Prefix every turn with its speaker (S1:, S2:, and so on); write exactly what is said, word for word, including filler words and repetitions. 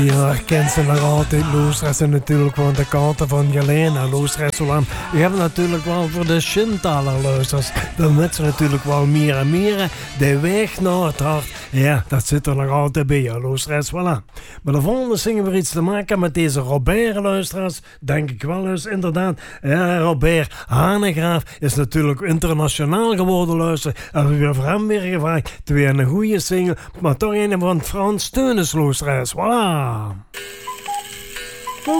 S1: Je herkent ze nog altijd, luisteraars, en natuurlijk gewoon de kanten van Jelena, luisteraars. Zolang. We hebben natuurlijk wel voor de Shintaler luisteraars. Dan met ze natuurlijk wel meer en meer. De weg naar het hart, ja, dat zit er nog altijd bij je, luisteraars. Voilà. Maar de volgende zingen weer iets te maken met deze Robert, luisteraars. Denk ik wel eens, inderdaad. Ja, Robert Hanegraaf is natuurlijk internationaal geworden, luisteraars. En we hebben voor hem weer gevraagd. Twee een goede single, maar toch een van Frans Teunis, luisteraars. Voilà.